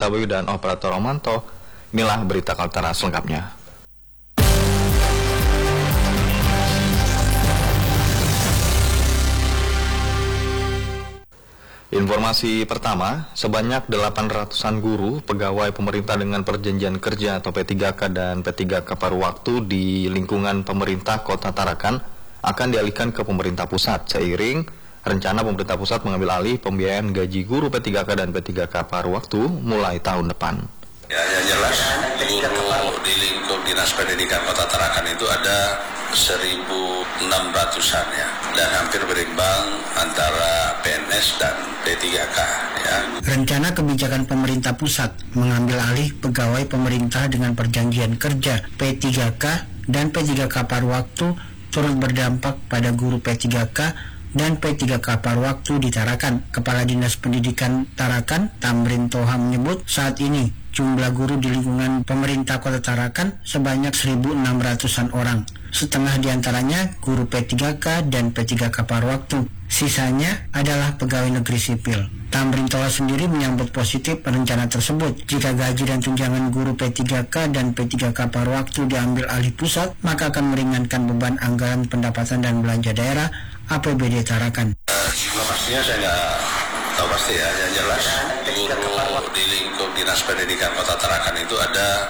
Tabayu dan Operator Romanto. Inilah berita Kaltara selengkapnya. Informasi pertama, sebanyak 800-an guru, pegawai pemerintah dengan perjanjian kerja atau P3K dan P3K paruh waktu di lingkungan pemerintah Kota Tarakan akan dialihkan ke pemerintah pusat seiring rencana pemerintah pusat mengambil alih pembiayaan gaji guru P3K dan P3K paruh waktu mulai tahun depan. Ya, yang jelas guru di lingkup Dinas Pendidikan Kota Tarakan itu ada 1.600-an ya, dan hampir berimbang antara PNS dan P3K ya. Rencana kebijakan pemerintah pusat mengambil alih pegawai pemerintah dengan perjanjian kerja P3K dan P3K paruh waktu turut berdampak pada guru P3K dan P3K paruh waktu di Tarakan. Kepala Dinas Pendidikan Tarakan, Tamrin Toha menyebut saat ini jumlah guru di lingkungan pemerintah Kota Tarakan sebanyak 1.600-an orang. Setengah diantaranya guru P3K dan P3K paruh waktu. Sisanya adalah pegawai negeri sipil. Tamrin Toha sendiri menyambut positif rencana tersebut. Jika gaji dan tunjangan guru P3K dan P3K paruh waktu diambil alih pusat, maka akan meringankan beban anggaran pendapatan dan belanja daerah APBD Tarakan. Pastinya saya nggak tahu pasti ya, yang jelas guru di lingkup Dinas Pendidikan Kota Tarakan itu ada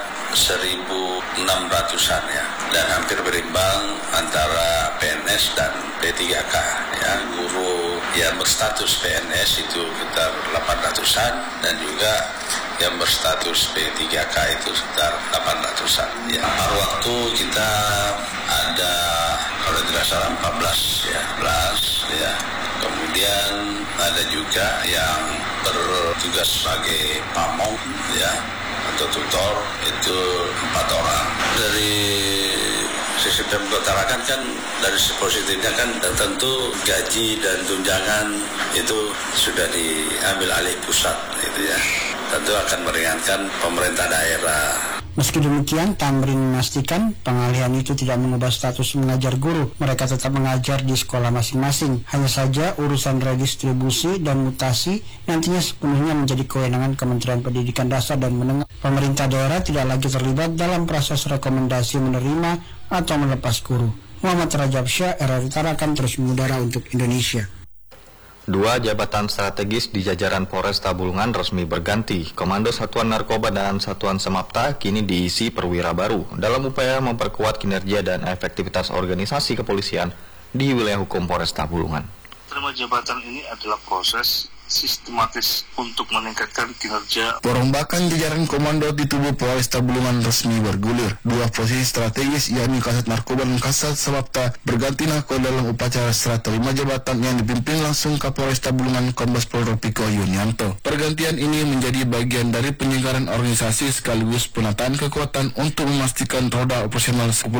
1.600-an ya, dan hampir berimbang antara PNS dan P3K ya. Guru yang berstatus PNS itu sekitar 800-an dan juga yang berstatus P3K itu sekitar 800-an ya. Paruh waktu kita ada kalau tidak salah 14 ya, 11 ya. Kemudian ada juga yang bertugas sebagai pamong ya atau tutor, itu 4 orang. Dari sisi Pemkot Tarakan kan dari sisi positifnya kan tentu gaji dan tunjangan itu sudah diambil alih pusat gitu ya. Tentu akan meringankan pemerintah daerah. Meski demikian, Tamrin memastikan pengalihan itu tidak mengubah status mengajar guru. Mereka tetap mengajar di sekolah masing-masing. Hanya saja urusan redistribusi dan mutasi nantinya sepenuhnya menjadi kewenangan Kementerian Pendidikan Dasar dan Menengah. Pemerintah daerah tidak lagi terlibat dalam proses rekomendasi menerima atau melepas guru. Muhammad Rajab Syah, RRI Tarakan, terus mengudara untuk Indonesia. 2 jabatan strategis di jajaran Polresta Bulungan resmi berganti. Komando Satuan Narkoba dan Satuan Samapta kini diisi perwira baru dalam upaya memperkuat kinerja dan efektivitas organisasi kepolisian di wilayah hukum Polresta Bulungan. Terima jabatan ini adalah proses sistematis untuk meningkatkan kinerja. Perombakan jajaran komando di tubuh Polresta Bulungan resmi bergulir. 2 posisi strategis yakni Kasat Narkoba dan Kasat Samapta berganti nahkoda dalam upacara serah terima jabatan yang dipimpin langsung Kapolresta Bulungan Kombes Pol Ropiko Yunianto. Pergantian ini menjadi bagian dari penyegaran organisasi sekaligus penataan kekuatan untuk memastikan roda operasional